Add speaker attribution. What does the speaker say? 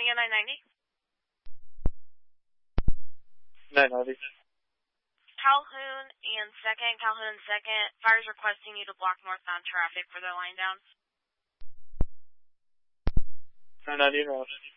Speaker 1: Romeo 990.
Speaker 2: 990.
Speaker 1: Calhoun and 2nd. Fire is requesting you to block northbound traffic for their line down.
Speaker 2: 990 and Roger.